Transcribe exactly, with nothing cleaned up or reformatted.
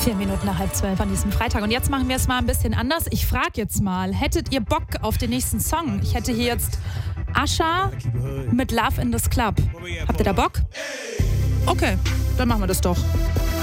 Vier Minuten nach halb zwölf an diesem Freitag. Und jetzt machen wir es mal ein bisschen anders. Ich frage jetzt mal, hättet ihr Bock auf den nächsten Song? Ich hätte hier jetzt Usher mit Love in this Club. Habt ihr da Bock? Okay, dann machen wir das doch.